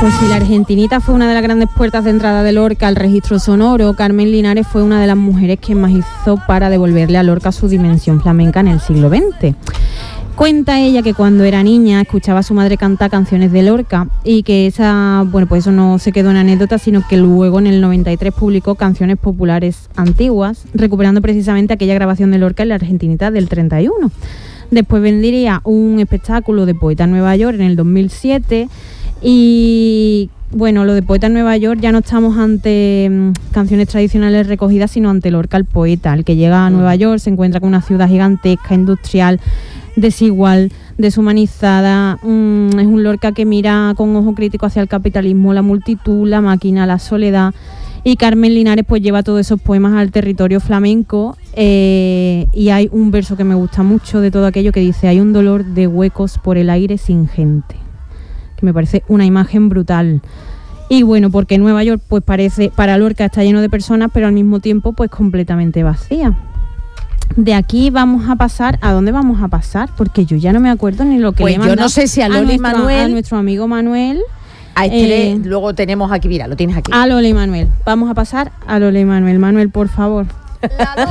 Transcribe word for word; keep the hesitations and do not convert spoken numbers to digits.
Pues si la argentinita fue una de las grandes puertas de entrada de Lorca al registro sonoro, Carmen Linares fue una de las mujeres que más hizo para devolverle a Lorca su dimensión flamenca en el siglo veinte. Cuenta ella que cuando era niña escuchaba a su madre cantar canciones de Lorca y que esa, bueno, pues eso no se quedó en anécdota, sino que luego en el noventa y tres publicó Canciones Populares Antiguas, recuperando precisamente aquella grabación de Lorca en la argentinita del treinta y uno. Después vendría un espectáculo de Poeta en Nueva York en el dos mil siete. Y bueno, lo de Poeta en Nueva York ya no estamos ante mmm, canciones tradicionales recogidas, sino ante Lorca el poeta, el que llega a Nueva York, se encuentra con una ciudad gigantesca, industrial, desigual, deshumanizada. Mmm, es un Lorca que mira con ojo crítico hacia el capitalismo, la multitud, la máquina, la soledad. Y Carmen Linares pues lleva todos esos poemas al territorio flamenco, eh, y hay un verso que me gusta mucho de todo aquello que dice: hay un dolor de huecos por el aire sin gente. Me parece una imagen brutal. Y bueno, porque Nueva York pues parece, para Lorca está lleno de personas, pero al mismo tiempo pues completamente vacía. De aquí vamos a pasar, ¿a dónde vamos a pasar? Porque yo ya no me acuerdo ni lo que pues le he mandado. Yo no sé si a Loli Manuel, a nuestro amigo Manuel. A este eh, luego tenemos aquí, mira, lo tienes aquí. A Loli Manuel. Vamos a pasar a Loli Manuel. Manuel, por favor.